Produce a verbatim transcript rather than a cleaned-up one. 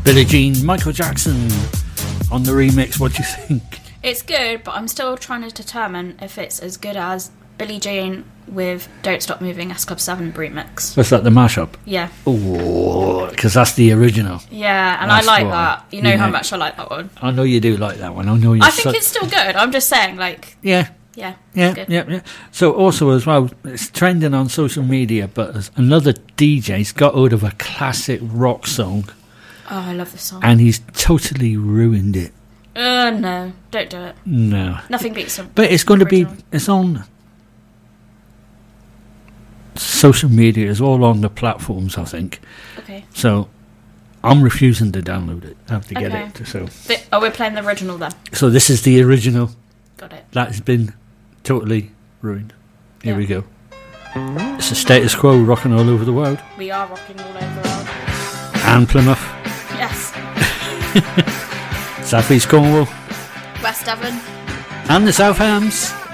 Billie Jean, Michael Jackson on the remix. What do you think? It's good, but I'm still trying to determine if it's as good as Billie Jean with Don't Stop Moving S Club seven remix. What's that, the mashup? Yeah. Oh, because that's the original. Yeah, and That's I like what- that. You know you how know- much I like that one. I know you do like that one. I know you. I think it's still good. I'm just saying, like, yeah. yeah, Yeah, it's good. yeah, yeah. So also as well, it's trending on social media, but there's another D J's got hold of a classic rock song Oh, I love this song. and he's totally ruined it. Uh, no, don't do it. No. Nothing beats them. But it's going to be, Original. it's on social media, it's all on the platforms, I think. Okay. So I'm refusing to download it. I have to get Okay. it. So, The, oh, we're playing the original then. so this is the original. Got it. That has been totally ruined. Here Yeah. we go. It's a status quo rocking all over the world. We are rocking all over the world. And Plymouth, Yes. South East Cornwall, West Devon. and the South Hams.